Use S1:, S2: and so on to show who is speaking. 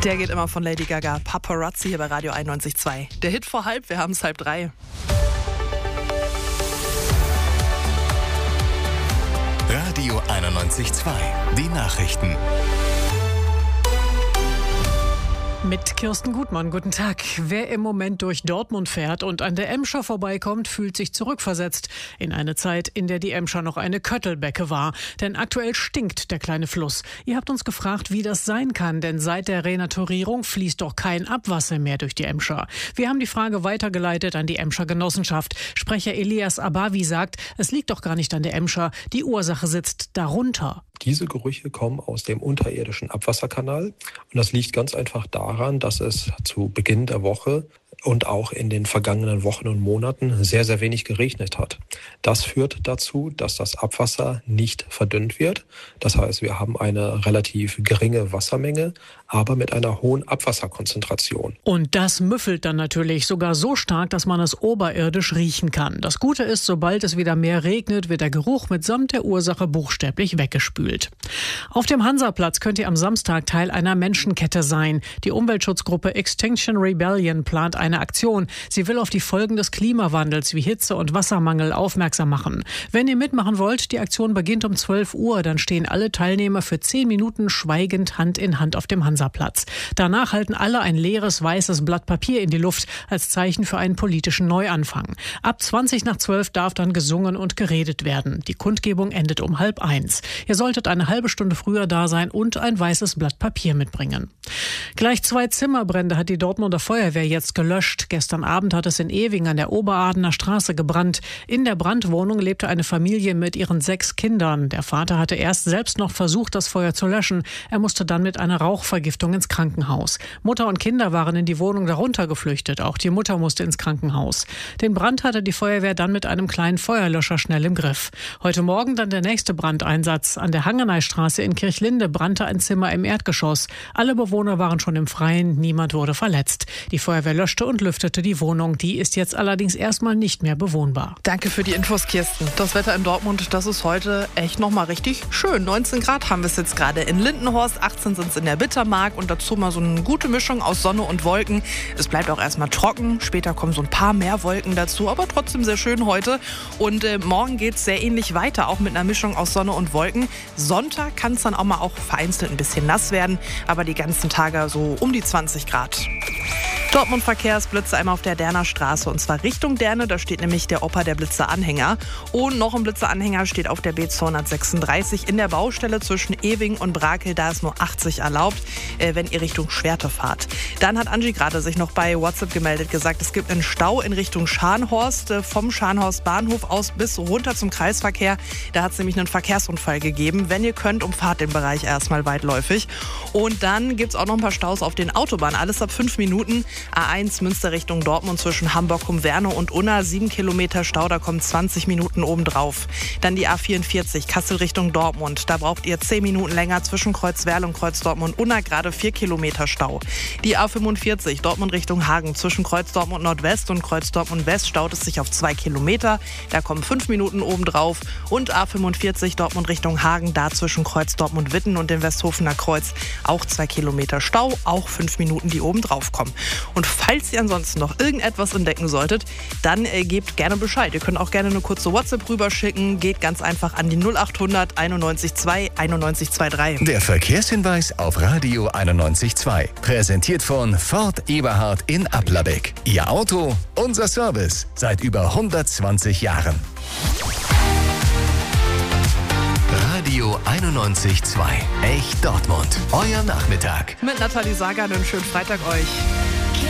S1: Der geht immer von Lady Gaga. Paparazzi hier bei Radio 91.2. Der Hit vor halb, wir haben es 2:30.
S2: Radio 91.2. Die Nachrichten.
S3: Mit Kirsten Gutmann, guten Tag. Wer im Moment durch Dortmund fährt und an der Emscher vorbeikommt, fühlt sich zurückversetzt in eine Zeit, in der die Emscher noch eine Köttelbecke war. Denn aktuell stinkt der kleine Fluss. Ihr habt uns gefragt, wie das sein kann, denn seit der Renaturierung fließt doch kein Abwasser mehr durch die Emscher. Wir haben die Frage weitergeleitet an die Emscher Genossenschaft. Sprecher Elias Abavi sagt, es liegt doch gar nicht an der Emscher, die Ursache sitzt darunter.
S4: Diese Gerüche kommen aus dem unterirdischen Abwasserkanal und das liegt ganz einfach daran, dass es zu Beginn der Woche und auch in den vergangenen Wochen und Monaten sehr, sehr wenig geregnet hat. Das führt dazu, dass das Abwasser nicht verdünnt wird. Das heißt, wir haben eine relativ geringe Wassermenge, aber mit einer hohen Abwasserkonzentration.
S3: Und das müffelt dann natürlich sogar so stark, dass man es oberirdisch riechen kann. Das Gute ist, sobald es wieder mehr regnet, wird der Geruch mitsamt der Ursache buchstäblich weggespült. Auf dem Hansaplatz könnt ihr am Samstag Teil einer Menschenkette sein. Die Umweltschutzgruppe Extinction Rebellion plant eine Aktion. Sie will auf die Folgen des Klimawandels wie Hitze und Wassermangel aufmerksam machen. Wenn ihr mitmachen wollt, die Aktion beginnt um 12 Uhr, dann stehen alle Teilnehmer für 10 Minuten schweigend Hand in Hand auf dem Hansaplatz. Danach halten alle ein leeres weißes Blatt Papier in die Luft als Zeichen für einen politischen Neuanfang. Ab 12 darf dann gesungen und geredet werden. Die Kundgebung endet um 12:30. Ihr solltet eine halbe Stunde früher da sein und ein weißes Blatt Papier mitbringen. Gleich 2 Zimmerbrände hat die Dortmunder Feuerwehr jetzt gelöscht. Gestern Abend hat es in Ewing an der Oberadener Straße gebrannt. In der Brandwohnung lebte eine Familie mit ihren 6 Kindern. Der Vater hatte erst selbst noch versucht, das Feuer zu löschen. Er musste dann mit einer Rauchvergiftung ins Krankenhaus. Mutter und Kinder waren in die Wohnung darunter geflüchtet. Auch die Mutter musste ins Krankenhaus. Den Brand hatte die Feuerwehr dann mit einem kleinen Feuerlöscher schnell im Griff. Heute Morgen dann der nächste Brandeinsatz. An der Hangeneystraße in Kirchlinde brannte ein Zimmer im Erdgeschoss. Alle Bewohner waren schon im Freien, niemand wurde verletzt. Die Feuerwehr löschte und lüftete die Wohnung. Die ist jetzt allerdings erstmal nicht mehr bewohnbar.
S1: Danke für die Infos, Kirsten. Das Wetter in Dortmund, das ist heute echt nochmal richtig schön. 19 Grad haben wir es jetzt gerade in Lindenhorst, 18 sind es in der Bittermark und dazu mal so eine gute Mischung aus Sonne und Wolken. Es bleibt auch erstmal trocken, später kommen so ein paar mehr Wolken dazu, aber trotzdem sehr schön heute. Und morgen geht es sehr ähnlich weiter, auch mit einer Mischung aus Sonne und Wolken. Sonntag kann es dann auch mal vereinzelt ein bisschen nass werden, aber die ganzen Tage so um die 20 Grad. Dortmund Verkehrsblitze einmal auf der Derner Straße und zwar Richtung Derne, da steht nämlich der Opa der Blitzeanhänger. Und noch ein Blitzeanhänger steht auf der B236 in der Baustelle zwischen Ewing und Brakel, da ist nur 80 erlaubt, wenn ihr Richtung Schwerte fahrt. Dann hat Angie gerade sich noch bei WhatsApp gemeldet, gesagt, es gibt einen Stau in Richtung Scharnhorst, vom Scharnhorst Bahnhof aus bis runter zum Kreisverkehr. Da hat es nämlich einen Verkehrsunfall gegeben. Wenn ihr könnt, umfahrt den Bereich erstmal weitläufig. Und dann gibt es auch noch ein paar Staus auf den Autobahnen, alles ab 5 Minuten. A1 Münster Richtung Dortmund zwischen Hamburg-Humverne und Unna, 7 Kilometer Stau, da kommen 20 Minuten obendrauf. Dann die A44 Kassel Richtung Dortmund, da braucht ihr 10 Minuten länger zwischen Kreuzwerl und Kreuz-Dortmund-Unna, gerade 4 Kilometer Stau. Die A45 Dortmund Richtung Hagen zwischen Kreuz-Dortmund Nordwest und Kreuz-Dortmund West staut es sich auf 2 Kilometer, da kommen 5 Minuten obendrauf. Und A45 Dortmund Richtung Hagen, da zwischen Kreuz-Dortmund Witten und dem Westhofener Kreuz auch 2 Kilometer Stau, auch 5 Minuten, die obendrauf kommen. Und falls ihr ansonsten noch irgendetwas entdecken solltet, dann gebt gerne Bescheid. Ihr könnt auch gerne eine kurze WhatsApp rüberschicken. Geht ganz einfach an die 0800 91 2 91 23.
S2: Der Verkehrshinweis auf Radio 91.2. Präsentiert von Ford Eberhard in Applerbeck. Ihr Auto, unser Service. Seit über 120 Jahren. Radio 91.2. Echt Dortmund. Euer Nachmittag.
S1: Mit Nathalie Sager einen schönen Freitag euch.